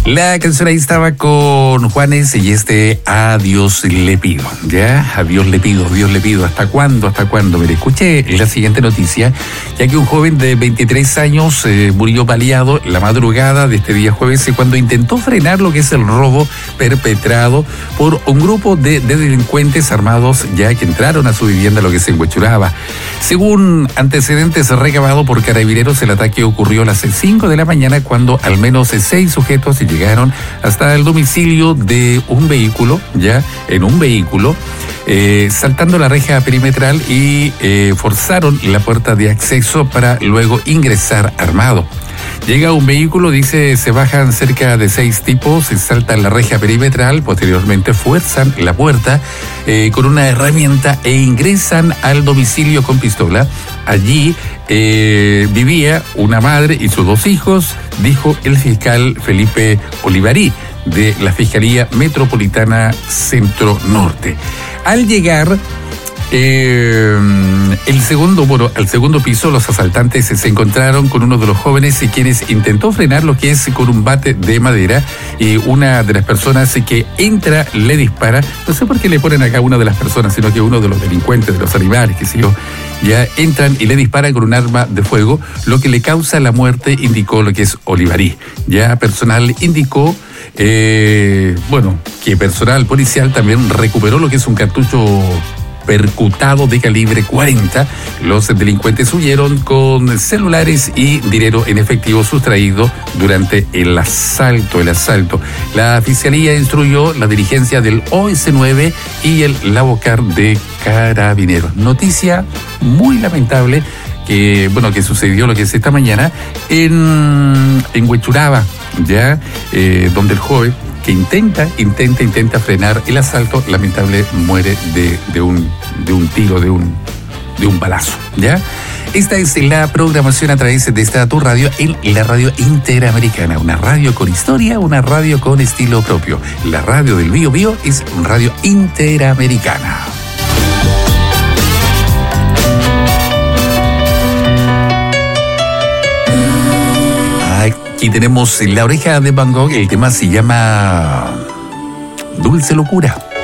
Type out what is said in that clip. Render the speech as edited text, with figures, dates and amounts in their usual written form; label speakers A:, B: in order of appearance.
A: La canción ahí estaba con Juanes y A Dios le pido, ¿ya? A Dios le pido. ¿Hasta cuándo? Mire, escuche la siguiente noticia, ya que un joven de 23 años murió baleado la madrugada de este día jueves cuando intentó frenar lo que es el robo perpetrado por un grupo de delincuentes armados ya que entraron a su vivienda, lo que se Huechuraba. Según antecedentes recabados por Carabineros, el ataque ocurrió a las 5 de la mañana cuando al menos 6 sujetos llegaron hasta el domicilio de un vehículo, saltando la reja perimetral y forzaron la puerta de acceso para luego ingresar armado. Llega un vehículo, dice, se bajan cerca de 6 tipos, se saltan la reja perimetral, posteriormente fuerzan la puerta con una herramienta e ingresan al domicilio con pistola. Allí vivía una madre y sus 2 hijos, dijo el fiscal Felipe Olivarí de la Fiscalía Metropolitana Centro Norte. Al llegar al segundo piso, los asaltantes se encontraron con uno de los jóvenes quienes intentó frenar lo que es con un bate de madera, y una de las personas que entra le dispara. No sé por qué le ponen acá una de las personas, sino que uno de los delincuentes, de los animales, qué sé yo, ya entran y le disparan con un arma de fuego, lo que le causa la muerte, indicó lo que es Olivarí. Ya personal indicó que personal policial también recuperó lo que es un cartucho percutado de calibre 40. Los delincuentes huyeron con celulares y dinero en efectivo sustraído durante el asalto. La Fiscalía instruyó la dirigencia del OS9 y el Lavocar de Carabineros. Noticia muy lamentable que sucedió lo que es esta mañana en Huechuraba, ya, donde el joven que intenta frenar el asalto, lamentable muere de un tiro, de un balazo, ¿ya? Esta es la programación a través de esta tu radio, en la radio Interamericana, una radio con historia, una radio con estilo propio. La radio del Bío Bío es una radio interamericana. Aquí tenemos La Oreja de Van Gogh, el tema se llama Dulce Locura.